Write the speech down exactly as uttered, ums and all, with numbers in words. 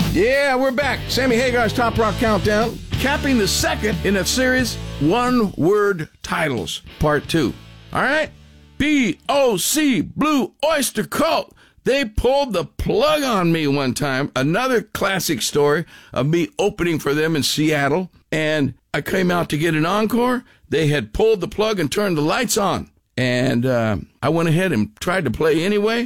Yeah, we're back. Sammy Hagar's Top Rock Countdown, capping the second in a series, one-word titles, part two. All right? B O C, Blue Oyster Cult. They pulled the plug on me one time. Another classic story of me opening for them in Seattle. And I came out to get an encore. They had pulled the plug and turned the lights on. And uh, I went ahead and tried to play anyway.